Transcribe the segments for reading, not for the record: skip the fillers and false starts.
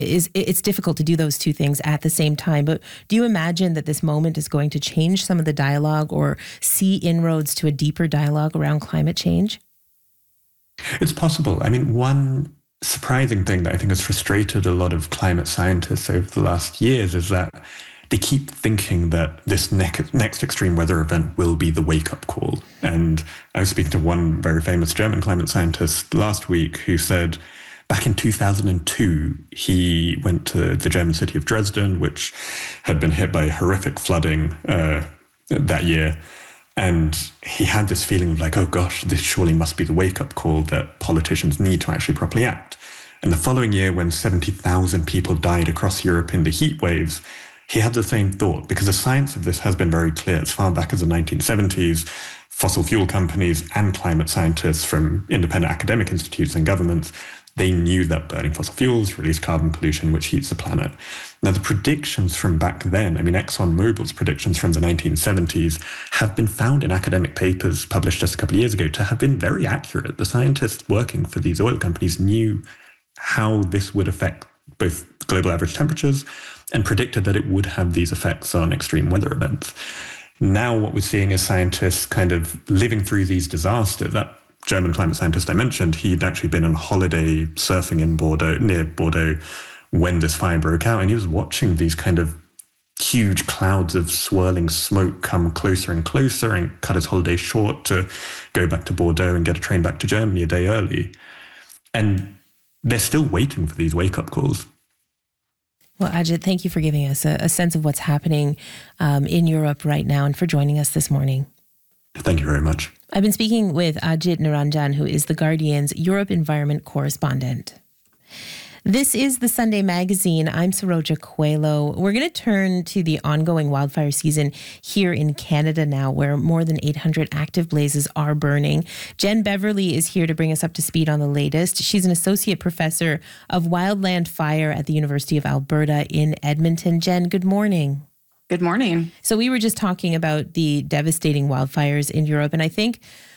it's difficult to do those two things at the same time. But do you imagine that this moment is going to change some of the dialogue or see inroads to a deeper dialogue around climate change? It's possible. I mean, one surprising thing that I think has frustrated a lot of climate scientists over the last years is that they keep thinking that this next extreme weather event will be the wake-up call. And I was speaking to one very famous German climate scientist last week who said back in 2002, he went to the German city of Dresden, which had been hit by horrific flooding that year. And he had this feeling of like, oh gosh, this surely must be the wake-up call that politicians need to actually properly act. And the following year, when 70,000 people died across Europe in the heat waves, he had the same thought, because the science of this has been very clear. As far back as the 1970s, fossil fuel companies and climate scientists from independent academic institutes and governments, they knew that burning fossil fuels release carbon pollution, which heats the planet. Now, the predictions from back then, I mean, ExxonMobil's predictions from the 1970s have been found in academic papers published just a couple of years ago to have been very accurate. The scientists working for these oil companies knew how this would affect both global average temperatures and predicted that it would have these effects on extreme weather events. Now what we're seeing is scientists kind of living through these disasters. That German climate scientist I mentioned, he'd actually been on holiday surfing in Bordeaux, near Bordeaux, when this fire broke out, and he was watching these kind of huge clouds of swirling smoke come closer and closer, and cut his holiday short to go back to Bordeaux and get a train back to Germany a day early. And they're still waiting for these wake-up calls. Well, Ajit, thank you for giving us a sense of what's happening in Europe right now and for joining us this morning. Thank you very much. I've been speaking with Ajit Niranjan, who is The Guardian's Europe Environment correspondent. This is the Sunday Magazine. I'm Saroja Coelho. We're going to turn to the ongoing wildfire season here in Canada now, where more than 800 active blazes are burning. Jen Beverly is here to bring us up to speed on the latest. She's an associate professor of wildland fire at the University of Alberta in Edmonton. Jen, good morning. Good morning. So we were just talking about the devastating wildfires in Europe, and I think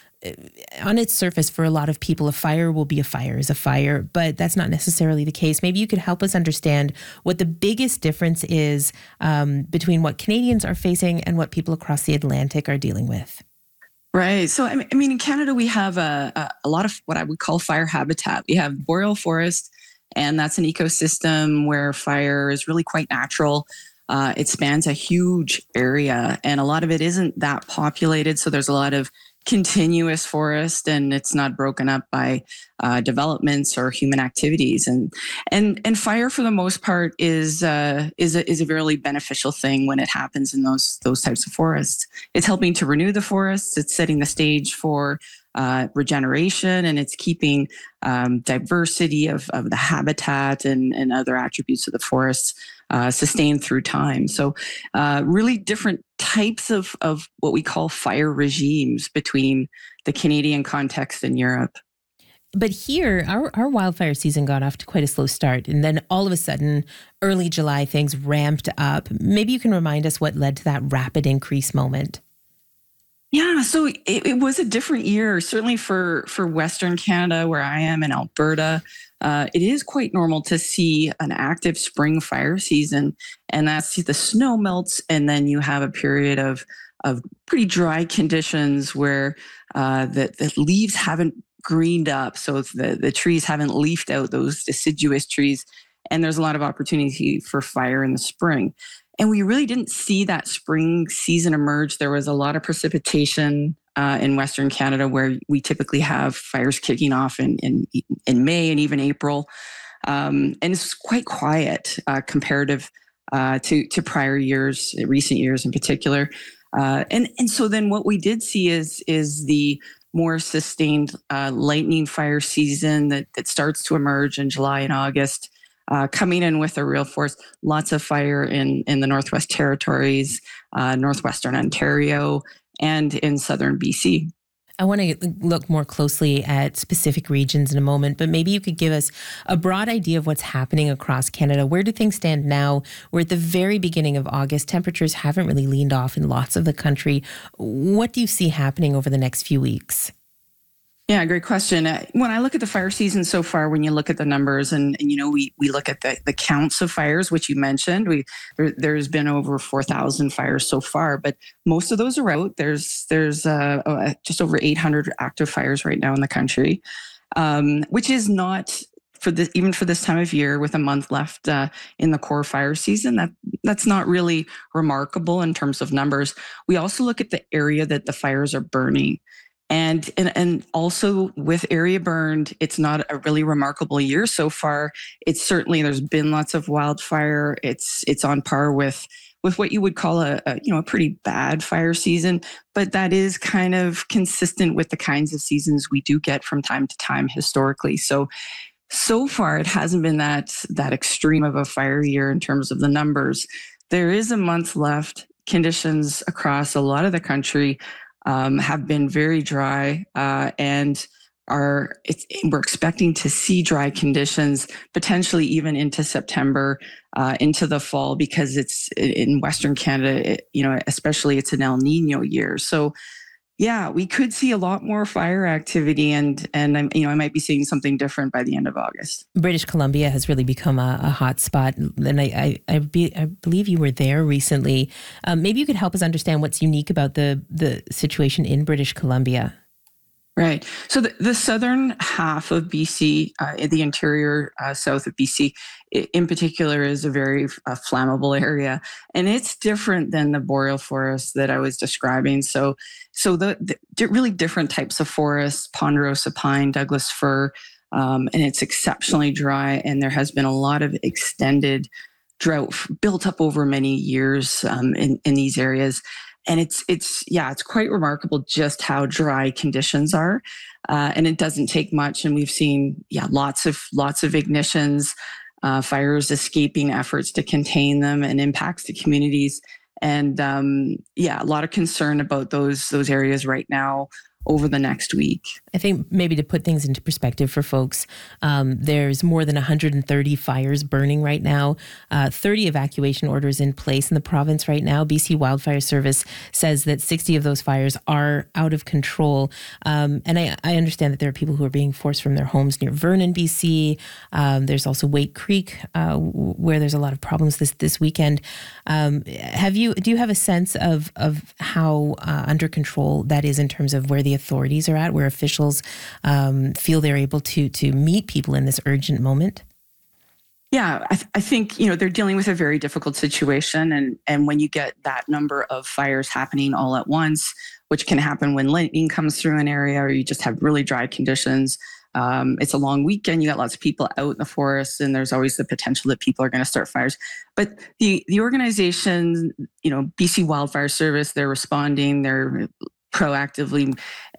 on its surface, for a lot of people, a fire will be a fire is a fire, but that's not necessarily the case. Maybe you could help us understand what the biggest difference is between what Canadians are facing and what people across the Atlantic are dealing with. Right. So, I mean, in Canada, we have a lot of what I would call fire habitat. We have boreal forest, and that's an ecosystem where fire is really quite natural. It spans a huge area, and a lot of it isn't that populated. So there's a lot of continuous forest, and it's not broken up by developments or human activities. And fire, for the most part, is a really beneficial thing when it happens in those types of forests. It's helping to renew the forests. It's setting the stage for regeneration, and it's keeping diversity of the habitat and other attributes of the forests sustained through time. So really different types of what we call fire regimes between the Canadian context and Europe. But here, our wildfire season got off to quite a slow start. And then all of a sudden, early July, things ramped up. Maybe you can remind us what led to that rapid increase moment. Yeah, so it was a different year, certainly for Western Canada, where I am in Alberta. It is quite normal to see an active spring fire season, and that's the snow melts, and then you have a period of pretty dry conditions where the leaves haven't greened up, so the trees haven't leafed out, those deciduous trees, and there's a lot of opportunity for fire in the spring. And we really didn't see that spring season emerge. There was a lot of precipitation in Western Canada, where we typically have fires kicking off in May and even April. And it's quite quiet comparative to prior years, recent years in particular. And so then what we did see is the more sustained lightning fire season that starts to emerge in July and August. Coming in with a real force, lots of fire in the Northwest Territories, Northwestern Ontario, and in Southern BC. I want to look more closely at specific regions in a moment, but maybe you could give us a broad idea of what's happening across Canada. Where do things stand now? We're at the very beginning of August. Temperatures haven't really leaned off in lots of the country. What do you see happening over the next few weeks? Yeah, great question. When I look at the fire season so far, when you look at the numbers and we look at the counts of fires, which you mentioned, there's been over 4,000 fires so far, but most of those are out. There's just over 800 active fires right now in the country, which is not for this, even for this time of year with a month left in the core fire season. That's not really remarkable in terms of numbers. We also look at the area that the fires are burning. And also with area burned, it's not a really remarkable year so far. It's certainly, there's been lots of wildfire. It's on par with what you would call a pretty bad fire season, but that is kind of consistent with the kinds of seasons we do get from time to time historically. So far, it hasn't been that extreme of a fire year in terms of the numbers. There is a month left. Conditions across a lot of the country have been very dry, and we're expecting to see dry conditions potentially even into September, into the fall, because it's in Western Canada, especially it's an El Nino year. So yeah, we could see a lot more fire activity, and I might be seeing something different by the end of August. British Columbia has really become a hot spot, and I believe you were there recently. Maybe you could help us understand what's unique about the situation in British Columbia. Right. So the southern half of BC, the interior south of BC in particular, is a very flammable area. And it's different than the boreal forest that I was describing. So the really different types of forests: ponderosa pine, Douglas fir, and it's exceptionally dry. And there has been a lot of extended drought built up over many years in these areas. And it's quite remarkable just how dry conditions are, and it doesn't take much. And we've seen lots of ignitions, fires escaping efforts to contain them, and impacts to communities. And a lot of concern about those areas right now over the next week. I think maybe to put things into perspective for folks, there's more than 130 fires burning right now, 30 evacuation orders in place in the province right now. BC Wildfire Service says that 60 of those fires are out of control. And I understand that there are people who are being forced from their homes near Vernon, BC. There's also Waite Creek, where there's a lot of problems this weekend. Do you have a sense of how under control that is in terms of where the authorities are at, where officials feel they're able to meet people in this urgent moment? Yeah, I think, they're dealing with a very difficult situation. And when you get that number of fires happening all at once, which can happen when lightning comes through an area, or you just have really dry conditions, it's a long weekend. You got lots of people out in the forest, and there's always the potential that people are going to start fires. But the organization, BC Wildfire Service, they're responding. They're proactively,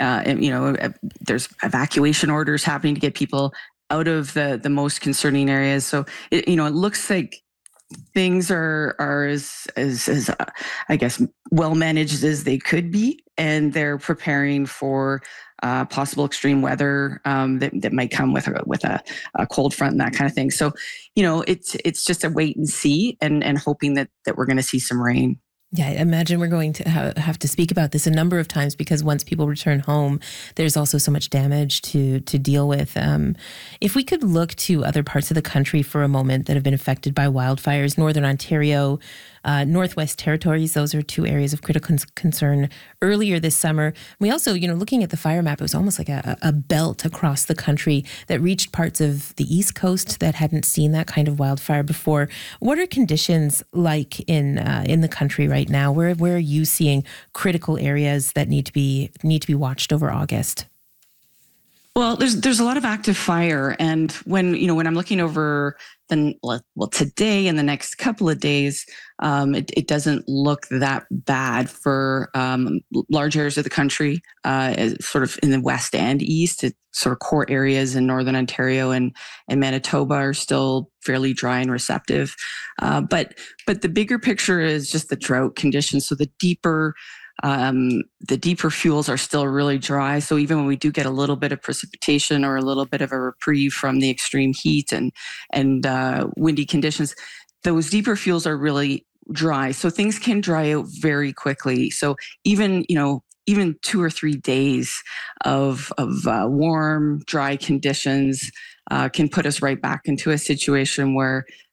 there's evacuation orders happening to get people out of the most concerning areas. So it looks like things are as I guess well managed as they could be, and they're preparing for possible extreme weather that might come with a cold front and that kind of thing. So it's just a wait and see, and hoping that we're going to see some rain. Yeah, I imagine we're going to have to speak about this a number of times, because once people return home, there's also so much damage to deal with. If we could look to other parts of the country for a moment that have been affected by wildfires: Northern Ontario, Northwest Territories, those are two areas of critical concern earlier this summer. We also, looking at the fire map, it was almost like a belt across the country that reached parts of the East Coast that hadn't seen that kind of wildfire before. What are conditions like in the country right now? Where are you seeing critical areas that need to be watched over August? Well, there's a lot of active fire, and when I'm looking over today and the next couple of days, it doesn't look that bad for large areas of the country, sort of in the west and east. It's sort of core areas in Northern Ontario and Manitoba are still fairly dry and receptive. But the bigger picture is just the drought conditions. So the deeper fuels are still really dry. So even when we do get a little bit of precipitation or a little bit of a reprieve from the extreme heat and windy conditions, those deeper fuels are really dry. So things can dry out very quickly. So even, even 2 or 3 days of warm, dry conditions can put us right back into a situation where